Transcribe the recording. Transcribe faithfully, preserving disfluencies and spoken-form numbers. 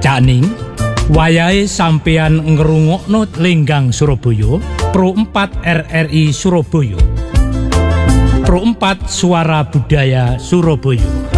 Cakning wayahe sampeyan ngrungokno Lenggang Surabaya, Pro empat R R I Surabaya. Pro empat Suara Budaya Surabaya.